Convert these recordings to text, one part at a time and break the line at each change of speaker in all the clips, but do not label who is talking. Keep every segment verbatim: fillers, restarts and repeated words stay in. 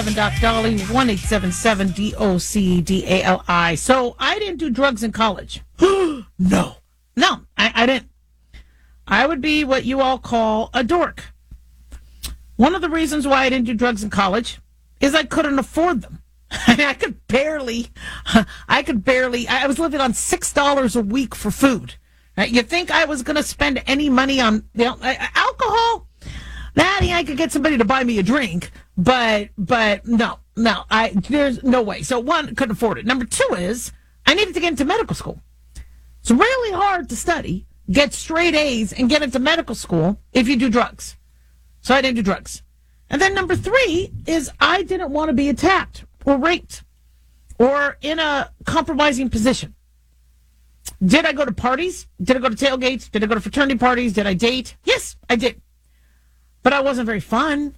Doc Dolly, one eight seven seven D O C D A L I. So I didn't do drugs in college. no. No, I, I didn't. I would be what you all call a dork. One of the reasons why I didn't do drugs in college is I couldn't afford them. I mean, I could barely, I could barely, I was living on six dollars a week for food. Uh, you think I was going to spend any money on you know, alcohol? That I could get somebody to buy me a drink, but but no, no, I there's no way. So one, couldn't afford it. Number two is I needed to get into medical school. It's really hard to study, get straight A's, and get into medical school if you do drugs. So I didn't do drugs. And then number three is I didn't want to be attacked or raped or in a compromising position. Did I go to parties? Did I go to tailgates? Did I go to fraternity parties? Did I date? Yes, I did. But I wasn't very fun.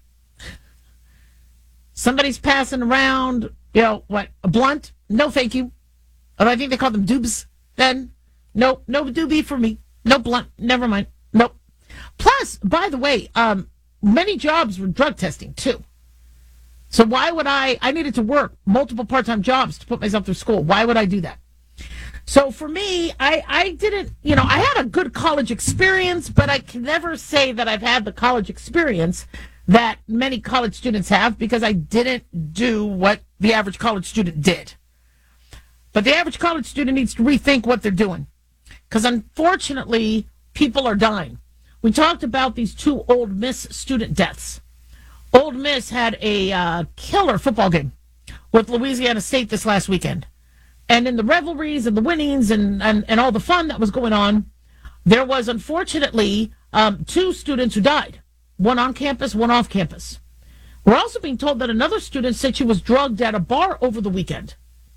Somebody's passing around, you know, what, a blunt? No, thank you. Oh, I think they call them doobs then. Nope, no doobie for me. No blunt, never mind. Nope. Plus, by the way, um, many jobs were drug testing, too. So why would I, I needed to work multiple part-time jobs to put myself through school. Why would I do that? So for me, I, I didn't, you know, I had a good college experience, but I can never say that I've had the college experience that many college students have because I didn't do what the average college student did. But the average college student needs to rethink what they're doing because unfortunately, people are dying. We talked about these two Ole Miss student deaths. Ole Miss had a uh, killer football game with Louisiana State this last weekend. And in the revelries and the winnings and, and, and all the fun that was going on, there was unfortunately um, two students who died. One on campus, one off campus. We're also being told that another student said she was drugged at a bar over the weekend.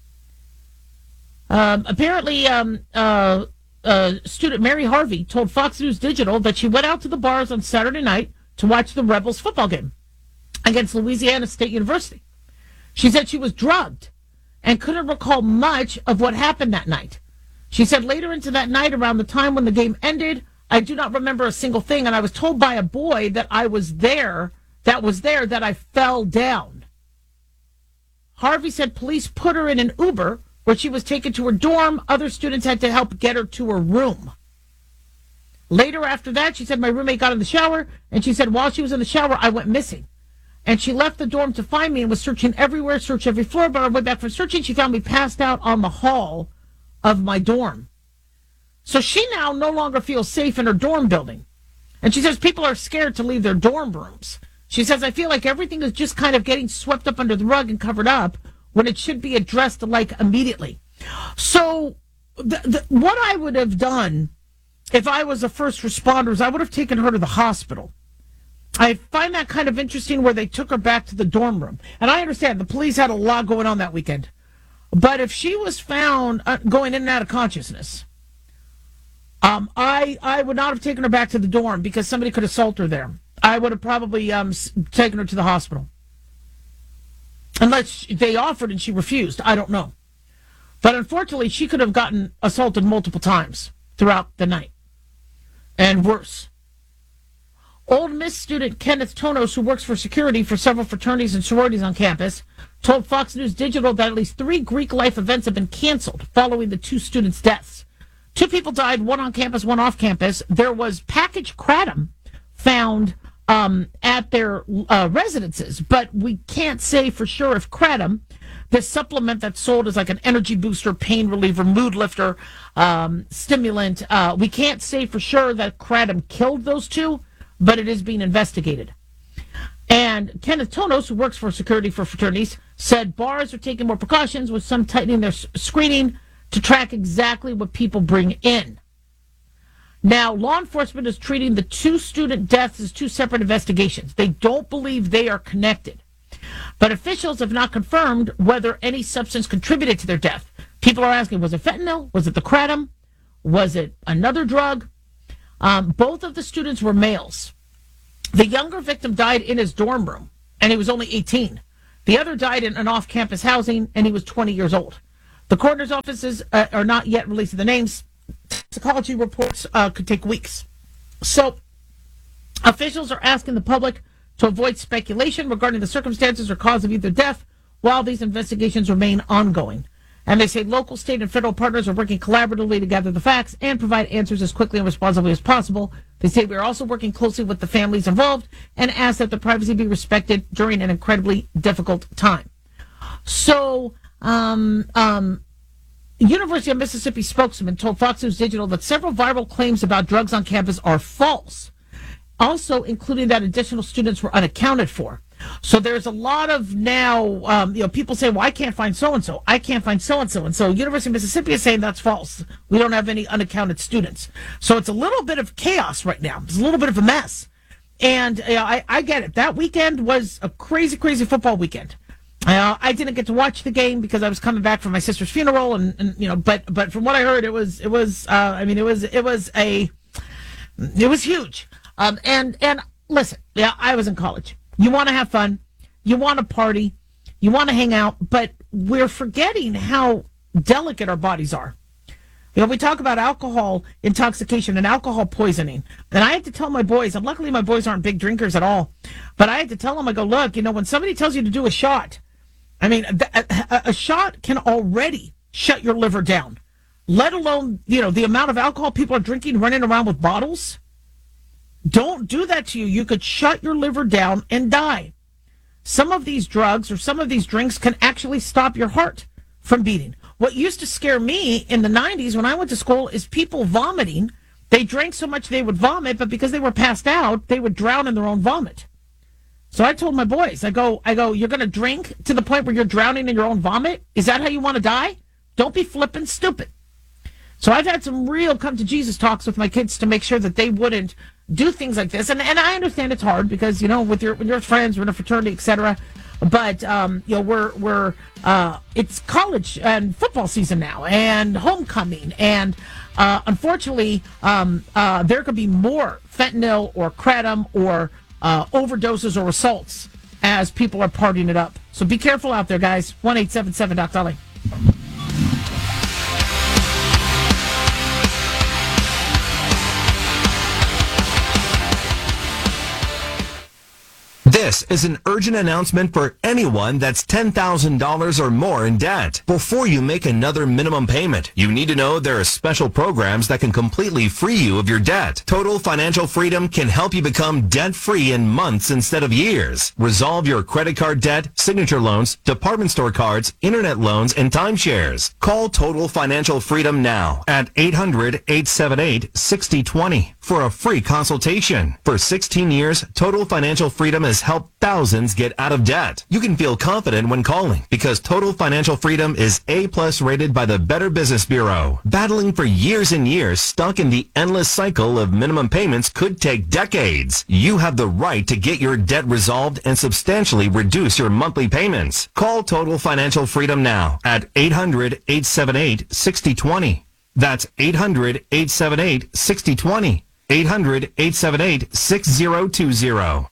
Um, apparently, um, uh, uh, student Mary Harvey told Fox News Digital that she went out to the bars on Saturday night to watch the Rebels football game against Louisiana State University. She said she was drugged and couldn't recall much of what happened that night. She said later into that night, around the time when the game ended, I do not remember a single thing, and I was told by a boy that I was there, that was there, that I fell down. Harvey said police put her in an Uber where she was taken to her dorm. Other students had to help get her to her room. Later after that, she said my roommate got in the shower, and she said while she was in the shower, I went missing. And she left the dorm to find me and was searching everywhere, searched every floor. But on her way back from searching, she found me passed out on the hall of my dorm. So she now no longer feels safe in her dorm building. And she says people are scared to leave their dorm rooms. She says, I feel like everything is just kind of getting swept up under the rug and covered up when it should be addressed like immediately. So the, the, what I would have done if I was a first responder is I would have taken her to the hospital. I find that kind of interesting where they took her back to the dorm room. And I understand the police had a lot going on that weekend. But if she was found uh, going in and out of consciousness, um, I I would not have taken her back to the dorm because somebody could assault her there. I would have probably um, taken her to the hospital. Unless they offered and she refused. I don't know. But unfortunately, she could have gotten assaulted multiple times throughout the night. And worse. Ole Miss student Kenneth Tonos, who works for security for several fraternities and sororities on campus, told Fox News Digital that at least three Greek life events have been canceled following the two students' deaths. Two people died, one on campus, one off campus. There was packaged kratom found um, at their uh, residences, but we can't say for sure if kratom, this supplement that's sold as like an energy booster, pain reliever, mood lifter, um, stimulant, uh, we can't say for sure that kratom killed those two, but it is being investigated. And Kenneth Tonos, who works for security for fraternities, said bars are taking more precautions with some tightening their screening to track exactly what people bring in. Now, law enforcement is treating the two student deaths as two separate investigations. They don't believe they are connected. But officials have not confirmed whether any substance contributed to their death. People are asking, was it fentanyl? Was it the kratom? Was it another drug? Um, both of the students were males. The younger victim died in his dorm room, and he was only eighteen. The other died in an off-campus housing, and he was twenty years old. The coroner's offices uh, are not yet releasing the names. Toxicology reports uh, could take weeks. So officials are asking the public to avoid speculation regarding the circumstances or cause of either death while these investigations remain ongoing. And they say local, state, and federal partners are working collaboratively to gather the facts and provide answers as quickly and responsibly as possible. They say we are also working closely with the families involved and ask that the privacy be respected during an incredibly difficult time. So, um, um, University of Mississippi spokesman told Fox News Digital that several viral claims about drugs on campus are false, also including that additional students were unaccounted for. So there's a lot of now, um, you know, people say, well, I can't find so-and-so. I can't find so-and-so. And so University of Mississippi is saying that's false. We don't have any unaccounted students. So it's a little bit of chaos right now. It's a little bit of a mess. And you know, I, I get it. That weekend was a crazy, crazy football weekend. Uh, I didn't get to watch the game because I was coming back from my sister's funeral, and, and you know, but but from what I heard, it was it was uh, I mean, it was it was a it was huge. Um, and and listen, yeah, I was in college. You want to have fun, you want to party, you want to hang out, but we're forgetting how delicate our bodies are. You know, we talk about alcohol intoxication and alcohol poisoning, and I had to tell my boys, and luckily my boys aren't big drinkers at all, but I had to tell them, I go, look, you know, when somebody tells you to do a shot, I mean, a, a, a shot can already shut your liver down, let alone, you know, the amount of alcohol people are drinking, running around with bottles. Don't do that to you. You could shut your liver down and die. Some of these drugs or some of these drinks can actually stop your heart from beating. What used to scare me in the nineties when I went to school is people vomiting. They drank so much they would vomit, but because they were passed out, they would drown in their own vomit. So I told my boys, I go, I go, you're going to drink to the point where you're drowning in your own vomit? Is that how you want to die? Don't be flippin' stupid. So I've had some real come to Jesus talks with my kids to make sure that they wouldn't do things like this. And and I understand it's hard because, you know, with your with your friends, we're in a fraternity, et cetera. But, um, you know, we're, we're, uh, it's college and football season now and homecoming. And, uh, unfortunately, um, uh, there could be more fentanyl or kratom or, uh, overdoses or assaults as people are partying it up. So be careful out there, guys. one eight seven seven Doc Dolly.
This is an urgent announcement for anyone that's ten thousand dollars or more in debt. Before you make another minimum payment, you need to know there are special programs that can completely free you of your debt. Total Financial Freedom can help you become debt-free in months instead of years. Resolve your credit card debt, signature loans, department store cards, internet loans, and timeshares. Call Total Financial Freedom now at eight hundred, eight seven eight, six zero two zero for a free consultation. For sixteen years, Total Financial Freedom has helped thousands get out of debt. You can feel confident when calling because Total Financial Freedom is A-plus rated by the Better Business Bureau. Battling for years and years stuck in the endless cycle of minimum payments could take decades. You have the right to get your debt resolved and substantially reduce your monthly payments. Call Total Financial Freedom now at eight hundred, eight seven eight, six zero two zero. That's eight hundred, eight seven eight, six zero two zero. eight hundred, eight seven eight, six zero two zero.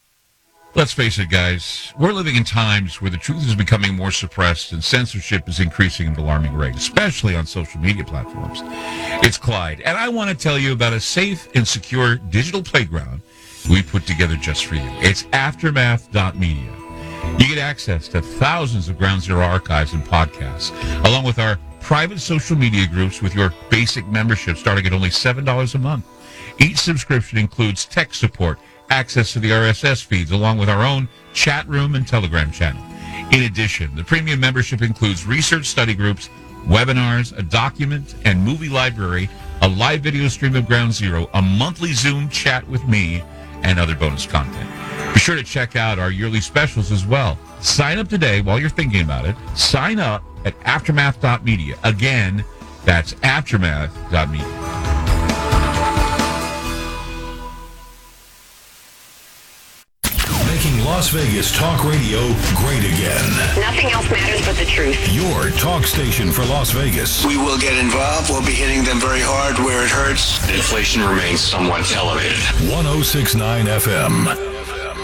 Let's face it, guys, we're living in times where the truth is becoming more suppressed and censorship is increasing at an alarming rate, especially on social media platforms. It's Clyde, and I want to tell you about a safe and secure digital playground we put together just for you. It's aftermath dot media. You get access to thousands of Ground Zero archives and podcasts, along with our private social media groups with your basic membership starting at only seven dollars a month. Each subscription includes tech support, access to the R S S feeds, along with our own chat room and Telegram channel. In addition, the premium membership includes research study groups, webinars, a document and movie library, a live video stream of Ground Zero, a monthly Zoom chat with me, and other bonus content. Be sure to check out our yearly specials as well. Sign up today while you're thinking about it. Sign up at aftermath dot media. Again, that's aftermath dot media.
Las Vegas Talk Radio great again.
Nothing else matters but the truth.
Your talk station for Las Vegas.
We will get involved. We'll be hitting them very hard where it hurts.
Inflation remains somewhat elevated.
one oh six point nine F M.